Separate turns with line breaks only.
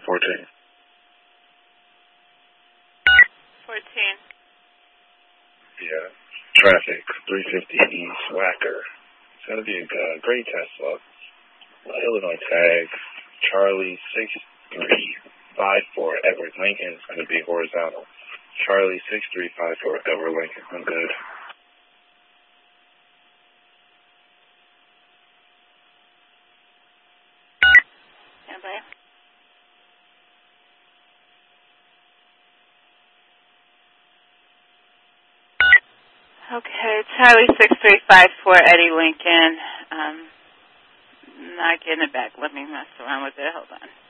14.
14.
Yeah. Traffic, 350 East, Wacker. It's going to be a gray Tesla. Illinois tag, Charlie 6354 Edward Lincoln. It's going to be horizontal. Charlie 6354 Edward Lincoln. I'm good.
Standby. Okay, Charlie 6354 Eddie Lincoln. Not getting it back. Let me mess around with it. Hold on.